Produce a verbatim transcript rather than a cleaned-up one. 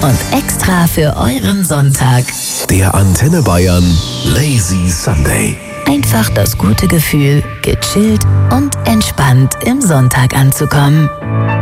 und extra für euren Sonntag. Der Antenne Bayern Lazy Sunday. Einfach das gute Gefühl, gechillt und entspannt im Sonntag anzukommen.